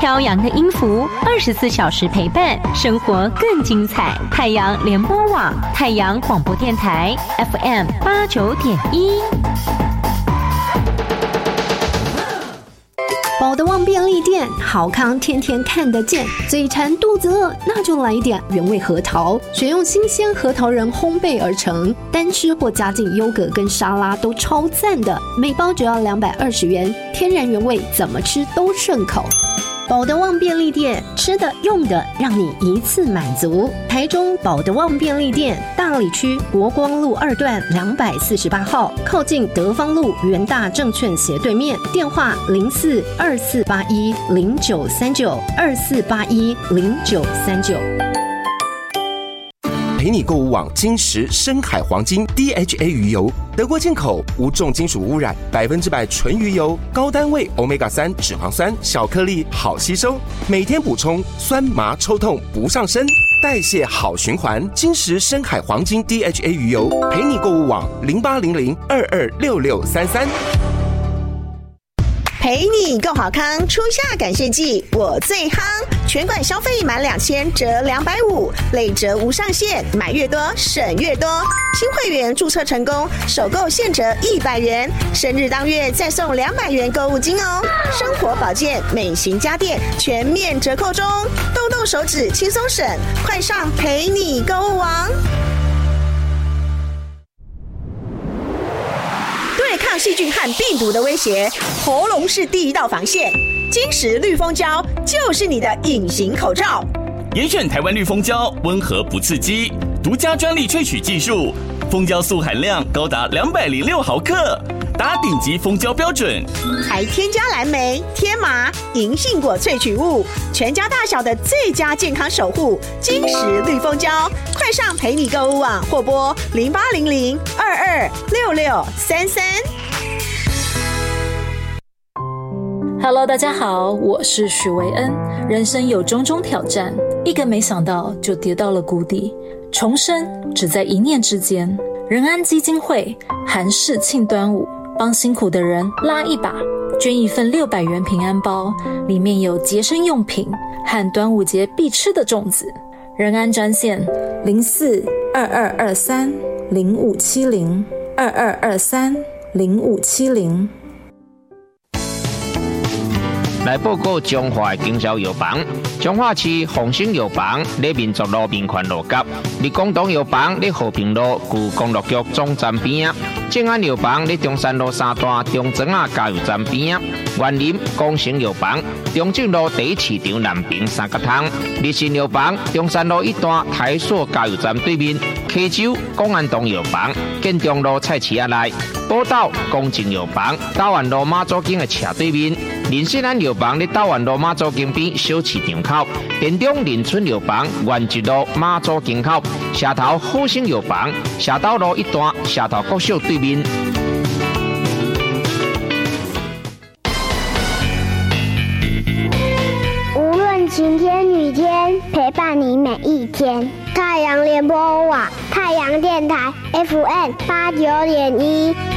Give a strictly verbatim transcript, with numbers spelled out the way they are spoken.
飘扬的音符，二十四小时陪伴，生活更精彩。太阳联播网，太阳广播电台 F M 八九点一。 宝德旺便利店，好康天天看得见。嘴馋肚子饿，那就来一点原味核桃，选用新鲜核桃仁烘焙而成，单吃或加进优格跟沙拉都超赞的。每包只要两百二十元，天然原味，怎么吃都顺口。宝德旺便利店，吃的用的让你一次满足。台中宝德旺便利店，大里区国光路二段两百四十八号，靠近德芳路元大证券斜对面。电话零四二四八一零九三九二四八一零九三九。 陪你购物网金石深海黄金 D H A 鱼油，德国进口，无重金属污染，百分之百纯鱼油，高单位 欧米伽三 脂肪酸，小颗粒好吸收，每天补充，酸麻抽痛不上身，代谢好循环。金石深海黄金 D H A 鱼油，陪你购物网零八零零二二六六三三。 陪你够好康，初夏感谢季我最夯，全馆消费满两千折两百五，累折无上限，买越多省越多。新会员注册成功，首购现折一百元，生日当月再送两百元购物金哦。生活保健、美型家电全面折扣中，动动手指轻松省，快上陪你购物网。对抗细菌和病毒的威胁，喉咙是第一道防线。金石绿蜂胶就是你的隐形口罩。 严选台湾绿蜂胶，温和不刺激，独家专利萃取技术，蜂胶素含量高达两百零六毫克，达顶级蜂胶标准， 还添加蓝莓、天麻、银杏果萃取物，全家大小的最佳健康守护。金石绿蜂胶，快上陪你购物网或拨零八零零二二六六三三。 Hello， 大家好，我是许维恩。人生有种种挑战，一个没想到就跌到了谷底，重生只在一念之间。仁安基金会韩式庆端午，帮辛苦的人拉一把，捐一份六百元平安包，里面有节生用品和端午节必吃的粽子。仁安专线零四二二二三零五七零二二二三零五七零。 来报告中华的经销药房，中华市丰兴药房在民族路民权路角，立广东药房在和平路旧公路局总站边啊，正安药房在中山路三段中庄啊加油站边啊，园林光成药房中正路第一市场南边三角汤，立信药房中山路一段台塑加油站对面，溪州公安东药房建中路菜市仔内，宝岛公正药房大湾路马祖经的斜对面。林信安药房在大湾路马祖经边小市场口，田中林村药房原一路马祖经口，社头好生药房社头路一段社头国小对面。 无论晴天雨天，陪伴你每一天。太阳联播网，太阳电台 F M 八九点一。